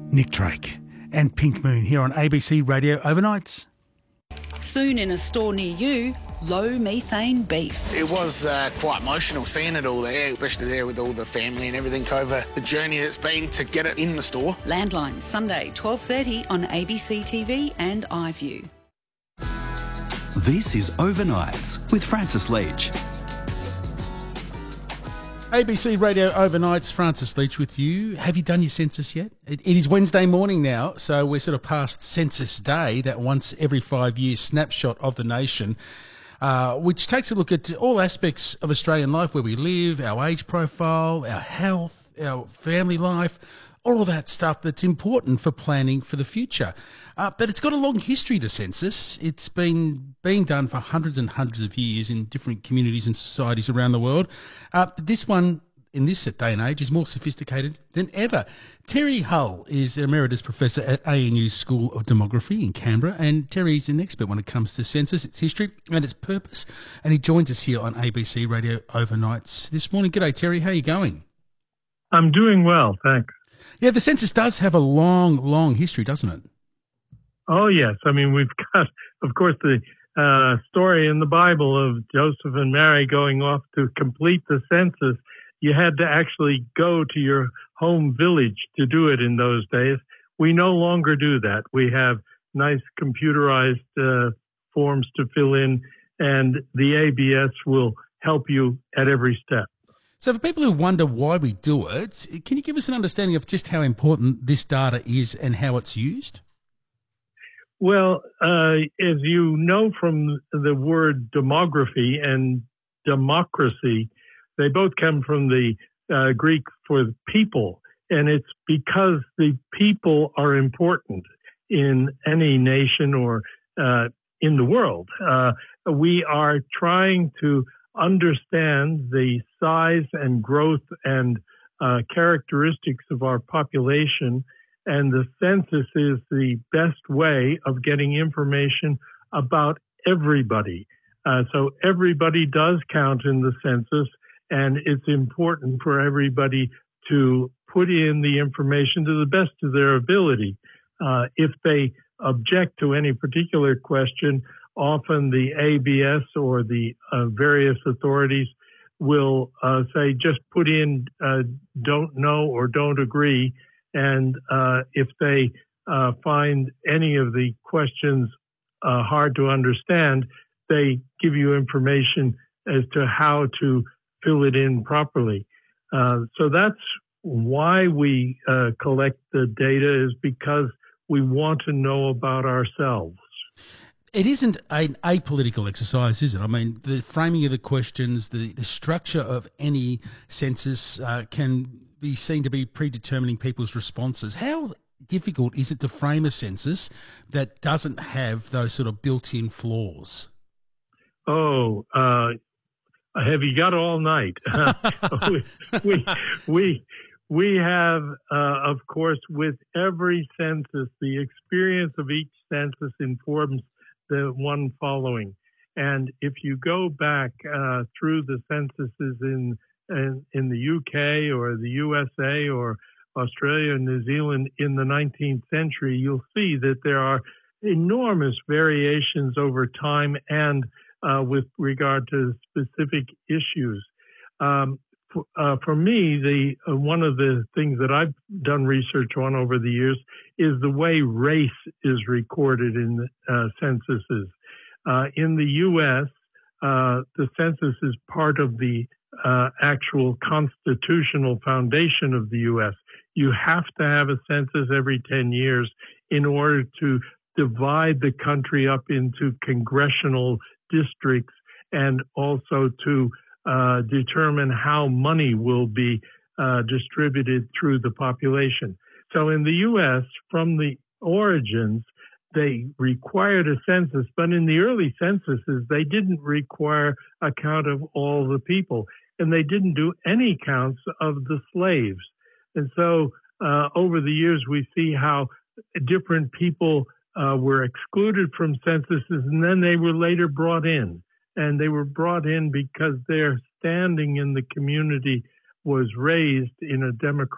Nick Drake and Pink Moon here on ABC Radio Overnights. Soon in a store near you, low methane beef. It was quite emotional seeing it all there, especially there with all the family and everything over the journey that's been to get it in the store. Landline, Sunday, 12:30 on ABC TV and iView. This is Overnights with Francis Leach. ABC Radio Overnights, Francis Leach with you. Have you done your census yet? It is Wednesday morning now, so we're sort of past Census Day, that once every 5 years snapshot of the nation, which takes a look at all aspects of Australian life, where we live, our age profile, our health, our family life, all of that stuff that's important for planning for the future. But it's got a long history, the census. It's been being done for hundreds and hundreds of years in different communities and societies around the world. But this one, in this day and age, is more sophisticated than ever. Terry Hull is Emeritus Professor at ANU's School of Demography in Canberra, and Terry's an expert when it comes to census, its history and its purpose. And he joins us here on ABC Radio Overnights this morning. G'day, Terry. How are you going? I'm doing well, thanks. Yeah, the census does have a long, long history, doesn't it? Oh, yes. I mean, we've got, of course, the story in the Bible of Joseph and Mary going off to complete the census. You had to actually go to your home village to do it in those days. We no longer do that. We have nice computerized forms to fill in, and the ABS will help you at every step. So for people who wonder why we do it, can you give us an understanding of just how important this data is and how it's used? Well, as you know from the word demography and democracy, they both come from the Greek for people. And it's because the people are important in any nation or in the world. We are trying to understand the size and growth and characteristics of our population, and the census is the best way of getting information about everybody. So everybody does count in the census, and it's important for everybody to put in the information to the best of their ability. If they object to any particular question, often the ABS or the various authorities will say, just put in don't know or don't agree. And if they find any of the questions hard to understand, they give you information as to how to fill it in properly. So that's why we collect the data, is because we want to know about ourselves. It isn't an apolitical exercise, is it? I mean, the framing of the questions, the structure of any census can be seen to be predetermining people's responses. How difficult is it to frame a census that doesn't have those sort of built-in flaws? Oh, have you got all night? we have, of course, with every census, the experience of each census informs the one following. And if you go back through the censuses in the UK or the USA or Australia and New Zealand in the 19th century, you'll see that there are enormous variations over time and with regard to specific issues. For me, one of the things that I've done research on over the years is the way race is recorded in censuses. In the U.S., the census is part of the actual constitutional foundation of the U.S. You have to have a census every 10 years in order to divide the country up into congressional districts and also to determine how money will be distributed through the population. So in the U.S., from the origins, they required a census, but in the early censuses, they didn't require a count of all the people, and they didn't do any counts of the slaves. And so over the years, we see how different people were excluded from censuses, and then they were later brought in. And they were brought in because their standing in the community was raised in a democratic